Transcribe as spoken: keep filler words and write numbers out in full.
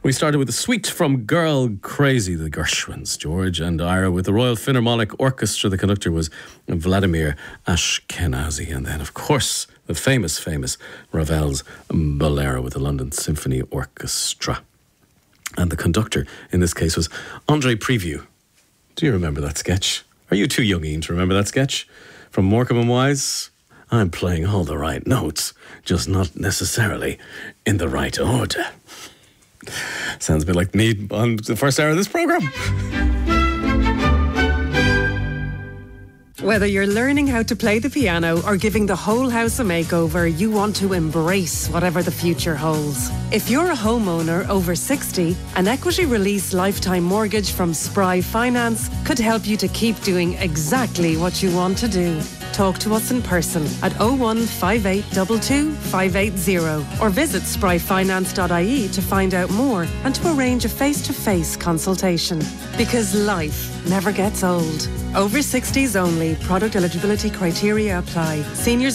We started with a suite from Girl Crazy, the Gershwins, George and Ira, with the Royal Philharmonic Orchestra. The conductor was Vladimir Ashkenazy. And then, of course, the famous, famous Ravel's Bolero with the London Symphony Orchestra. And the conductor in this case was Andre Preview. Do you remember that sketch? Are you too young, Ian, to remember that sketch? From Morecambe and Wise? I'm playing all the right notes, just not necessarily in the right order. Sounds a bit like me on the first hour of this programme. Whether you're learning how to play the piano or giving the whole house a makeover, you want to embrace whatever the future holds. If you're a homeowner over sixty, an equity release lifetime mortgage from Spry Finance could help you to keep doing exactly what you want to do. Talk to us in person at oh one five eight two two five eight zero or visit spry finance dot I E to find out more and to arrange a face-to-face consultation. Because life never gets old. Over sixties only. Product eligibility criteria apply. Seniors